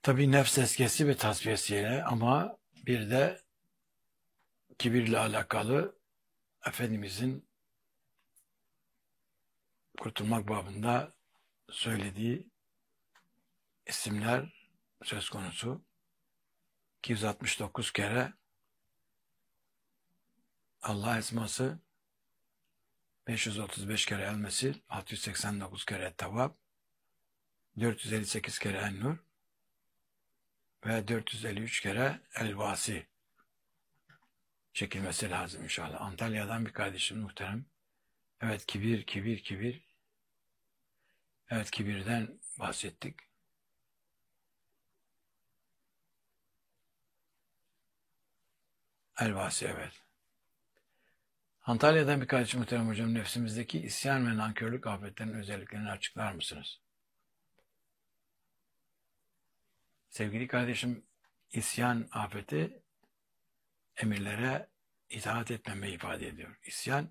Tabii nefs tezkiyesi ve tasfiyesiyle ama bir de kibirle alakalı Efendimizin kurtulmak babında söylediği isimler söz konusu. 269 kere Allah esması, 535 kere El-Mesih, 689 kere Tevvab, 458 kere En-Nur ve 453 kere El-Vasi çekilmesi lazım inşallah. Antalya'dan bir kardeşim muhterem. Evet, kibir. Evet, kibirden bahsettik. El-Vasi, evet. Antalya'dan bir kardeşim muhterem hocam, nefsimizdeki isyan ve nankörlük afetlerinin özelliklerini açıklar mısınız? Sevgili kardeşim, isyan afeti emirlere itaat etmemeyi ifade ediyor. İsyan,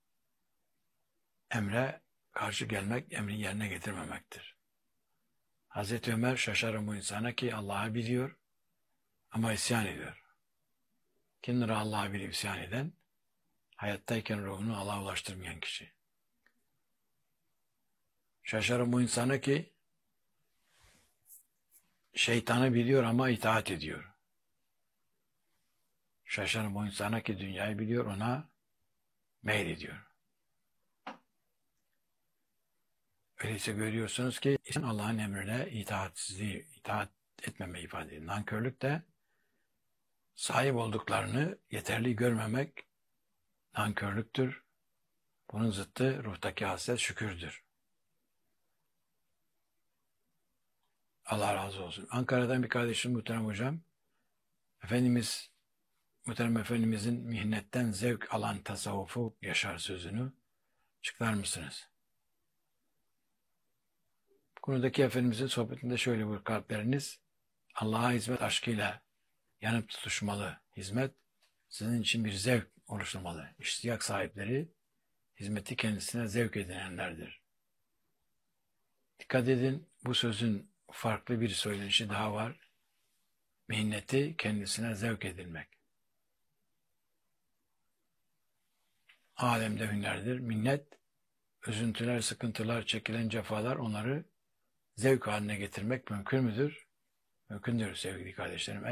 emre karşı gelmek, emri yerine getirmemektir. Hazreti Ömer şaşarım bu insana ki Allah'ı biliyor ama isyan ediyor. Kimdir Allah'ı bilip isyan eden? Hayattayken ruhunu Allah'a ulaştırmayan kişi. Şaşarım bu insana ki şeytanı biliyor ama itaat ediyor. Şaşarım bu insana ki dünyayı biliyor, ona meylediyor. Öyleyse görüyorsunuz ki Allah'ın emrine itaat etmemeyi ifade ediyor. Nankörlük de sahip olduklarını yeterli görmemek nankörlüktür. Bunun zıttı ruhtaki hasret şükürdür. Allah razı olsun. Ankara'dan bir kardeşim muhterem hocam, muhterem Efendimizin mihnetten zevk alan tasavvufu yaşar sözünü açıklar mısınız? Bu konudaki Efendimizin sohbetinde şöyle buyur: kalpleriniz Allah'a hizmet aşkıyla yanıp tutuşmalı. Hizmet sizin için bir zevk oluşturmalı. İştiyak sahipleri hizmeti kendisine zevk edinenlerdir. Dikkat edin, bu sözün farklı bir söylenişi daha var. Minneti kendisine zevk edinmek. Alemde hünerdir. Minnet, üzüntüler, sıkıntılar, çekilen cefalar, onları zevk haline getirmek mümkün müdür? Mümkündür sevgili kardeşlerim.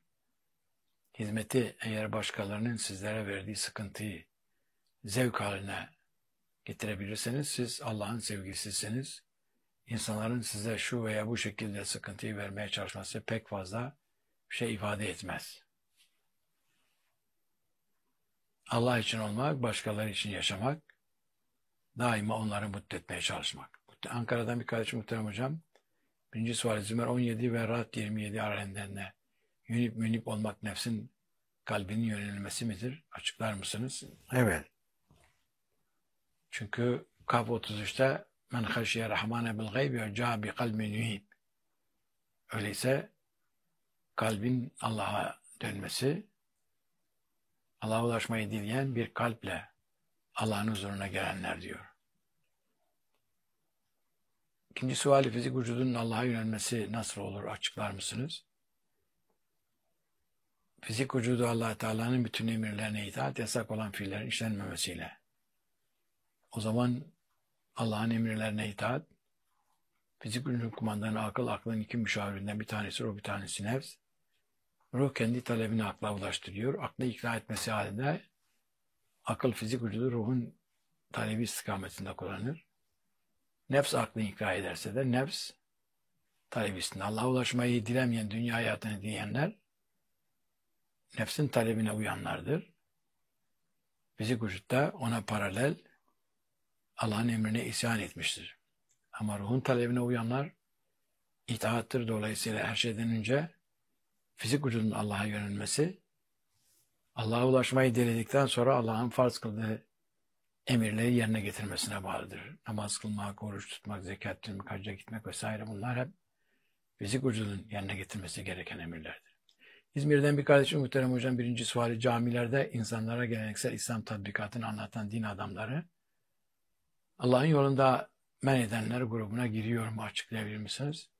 Eğer başkalarının sizlere verdiği sıkıntıyı zevk haline getirebilirseniz, siz Allah'ın sevgilisisiniz. İnsanların size şu veya bu şekilde sıkıntıyı vermeye çalışması pek fazla bir şey ifade etmez. Allah için olmak, başkaları için yaşamak, daima onları mutlu etmeye çalışmak. Ankara'dan bir kardeşim muhterem hocam, 1. sual Zümer 17 ve Rahat 27 aralarında münip olmak nefsin kalbinin yönelmesi midir? Açıklar mısınız? Evet. Çünkü Kaf 33'te men haşiye rahmane bil gaybi ve ca bi kalbin yuhib. Öyleyse kalbin Allah'a dönmesi, Allah'a ulaşmayı dileyen bir kalple Allah'ın huzuruna gelenler diyor. İkinci suali, fizik vücudunun Allah'a yönelmesi nasıl olur? Açıklar mısınız? Fizik vücudu Allah Teala'nın bütün emirlerine itaat, yasak olan fiillerin işlenmemesiyle. O zaman Allah'ın emirlerine itaat, fizik vücudun kumandanı akıl, aklın iki müşavirinden bir tanesi ruh, bir tanesi nefs. Ruh kendi talebini akla ulaştırıyor. Aklı ikna etmesi halinde akıl fizik vücudu ruhun talebi istikametinde kullanır. Nefs aklı ikna ederse de nefs talebi üstünde. Allah'a ulaşmayı dilemeyen, dünya hayatını dileyenler nefsin talebine uyanlardır. Fizik vücutta ona paralel Allah'ın emrine isyan etmiştir. Ama ruhun talebine uyanlar itaattır. Dolayısıyla her şeyden önce fizik vücudun Allah'a yönelmesi, Allah'a ulaşmayı diledikten sonra Allah'ın farz kıldığı emirleri yerine getirmesine bağlıdır. Namaz kılmak, oruç tutmak, zekat vermek, hacca gitmek vesaire, bunlar hep fizik vücudun yerine getirmesi gereken emirlerdir. İzmir'den bir kardeşim muhterem hocam, 1. suali, camilerde insanlara geleneksel İslam tatbikatını anlatan din adamları Allah'ın yolunda men edenler grubuna giriyor mu? Açıklayabilir misiniz?